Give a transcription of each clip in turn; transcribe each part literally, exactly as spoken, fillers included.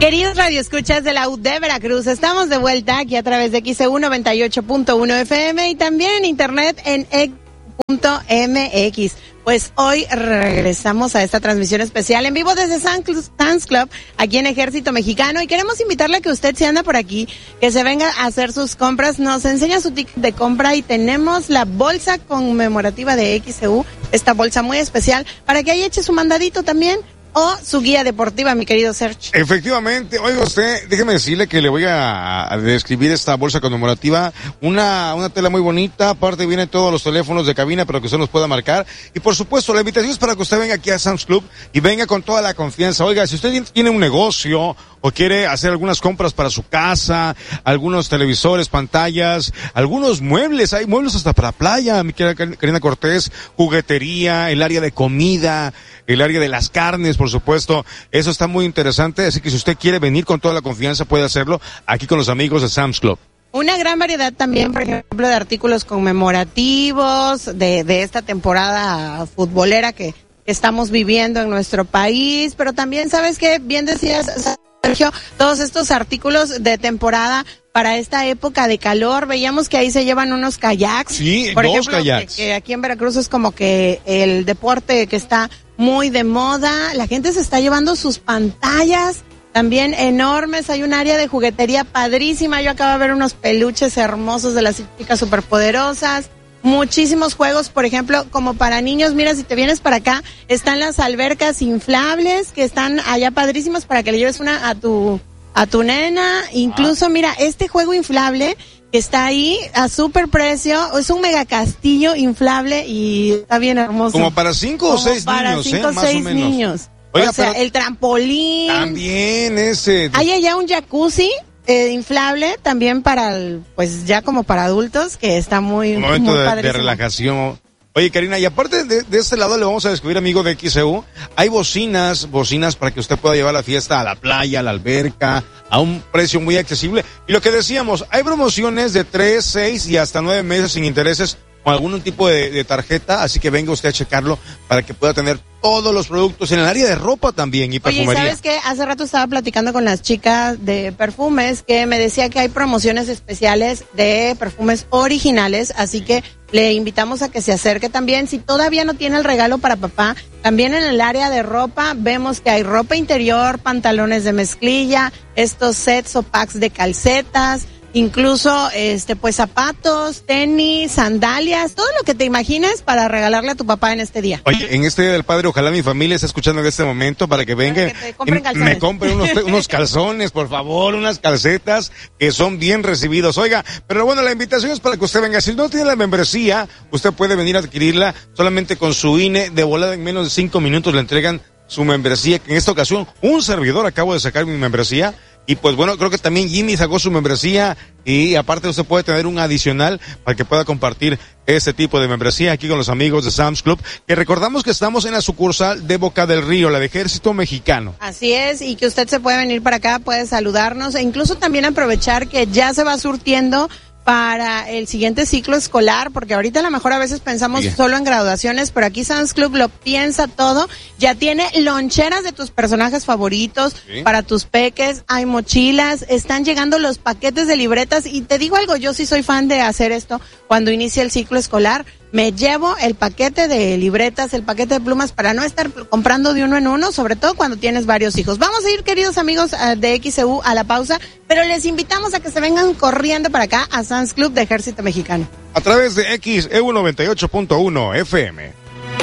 Queridos radioescuchas de la U de Veracruz, estamos de vuelta aquí a través de X E U noventa y ocho punto uno F M y también en internet en e x punto m x. Pues hoy regresamos a esta transmisión especial en vivo desde Sam's Club, aquí en Ejército Mexicano, y queremos invitarle a que usted, si anda por aquí, que se venga a hacer sus compras, nos enseña su ticket de compra y tenemos la bolsa conmemorativa de X E U, esta bolsa muy especial, para que ahí eche su mandadito también. O su guía deportiva, mi querido Sergio. Efectivamente. Oiga usted, déjeme decirle que le voy a, a describir esta bolsa conmemorativa. Una, una tela muy bonita, aparte vienen todos los teléfonos de cabina para que usted nos pueda marcar. Y por supuesto, la invitación es para que usted venga aquí a Sam's Club y venga con toda la confianza. Oiga, si usted tiene un negocio o quiere hacer algunas compras para su casa, algunos televisores, pantallas, algunos muebles, hay muebles hasta para playa, mi querida Karina Cortés, juguetería, el área de comida, el área de las carnes, por supuesto, eso está muy interesante, así que si usted quiere venir con toda la confianza puede hacerlo aquí con los amigos de Sam's Club. Una gran variedad también, por ejemplo, de artículos conmemorativos de, de esta temporada futbolera que estamos viviendo en nuestro país, pero también, ¿sabes qué? Bien decías, Sergio, todos estos artículos de temporada para esta época de calor. Veíamos que ahí se llevan unos kayaks. Sí, por dos ejemplo, kayaks. Que, que aquí en Veracruz es como que el deporte que está muy de moda. La gente se está llevando sus pantallas también enormes. Hay un área de juguetería padrísima. Yo acabo de ver unos peluches hermosos de las chicas superpoderosas. Muchísimos juegos, por ejemplo, como para niños. Mira, si te vienes para acá, están las albercas inflables que están allá padrísimas para que le lleves una a tu a tu nena. Incluso, mira, este juego inflable que está ahí a súper precio, es un mega castillo inflable y está bien hermoso. Como para cinco o seis para niños, cinco, ¿eh? Más seis o menos. niños. Oiga, o sea, pero el trampolín. también ese. Hay allá un jacuzzi eh, inflable también para, el, pues ya como para adultos, que está muy, un momento muy de, padrísimo. de relajación. Oye, Karina, y aparte de, de este lado le vamos a descubrir, amigo de X E U, hay bocinas, bocinas para que usted pueda llevar la fiesta a la playa, a la alberca, a un precio muy accesible. Y lo que decíamos, hay promociones de tres, seis y hasta nueve meses sin intereses con algún tipo de, de tarjeta, así que venga usted a checarlo para que pueda tener todos los productos en el área de ropa también y perfumería. Oye, ¿sabes qué? Hace rato estaba platicando con las chicas de perfumes que me decía que hay promociones especiales de perfumes originales, así que le invitamos a que se acerque también. Si todavía no tiene el regalo para papá, también en el área de ropa vemos que hay ropa interior, pantalones de mezclilla, estos sets o packs de calcetas, incluso este pues zapatos, tenis, sandalias, todo lo que te imagines para regalarle a tu papá en este día. Oye, en este Día del Padre, ojalá mi familia esté escuchando en este momento para que venga para que te compren y me compren unos, unos calzones, por favor, unas calcetas que son bien recibidos. Oiga, pero bueno, la invitación es para que usted venga. Si no tiene la membresía, usted puede venir a adquirirla solamente con su I N E, de volada en menos de cinco minutos le entregan su membresía, que en esta ocasión un servidor acabo de sacar mi membresía. Y pues bueno, creo que también Jimmy sacó su membresía y aparte usted puede tener un adicional para que pueda compartir este tipo de membresía aquí con los amigos de Sam's Club, que recordamos que estamos en la sucursal de Boca del Río, la de Ejército Mexicano. Así es, y que usted se puede venir para acá, puede saludarnos e incluso también aprovechar que ya se va surtiendo para el siguiente ciclo escolar, porque ahorita a lo mejor a veces pensamos Bien. solo en graduaciones, pero aquí Sam's Club lo piensa todo, ya tiene loncheras de tus personajes favoritos, ¿Sí? para tus peques, hay mochilas, están llegando los paquetes de libretas, y te digo algo, yo sí soy fan de hacer esto cuando inicia el ciclo escolar, me llevo el paquete de libretas, el paquete de plumas para no estar comprando de uno en uno, sobre todo cuando tienes varios hijos. Vamos a ir, queridos amigos de X E U, a la pausa, pero les invitamos a que se vengan corriendo para acá a Sam's Club de Ejército Mexicano. A través de X E U noventa y ocho punto uno F M.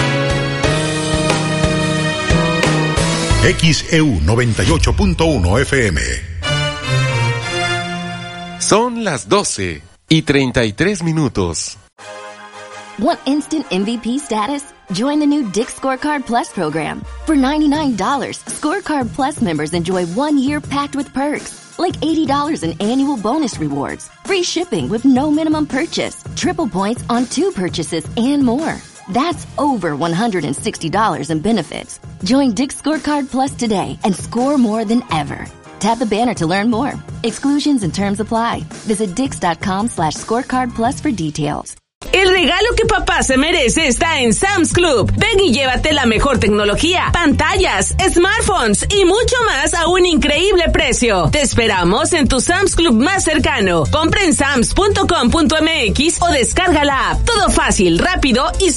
X E U noventa y ocho punto uno F M. Son las doce y treinta y tres minutos. Want instant M V P status? Join the new Dick's Scorecard Plus program. For ninety-nine dollars, Scorecard Plus members enjoy one year packed with perks, like eighty dollars in annual bonus rewards, free shipping with no minimum purchase, triple points on two purchases, and more. That's over one hundred sixty dollars in benefits. Join Dick's Scorecard Plus today and score more than ever. Tap the banner to learn more. Exclusions and terms apply. Visit dix.com slash scorecard plus for details. El regalo que papá se merece está en Sam's Club. Ven y llévate la mejor tecnología, pantallas, smartphones y mucho más a un increíble precio. Te esperamos en tu Sam's Club más cercano. Compra en sams punto com punto m x o descarga la app. Todo fácil, rápido y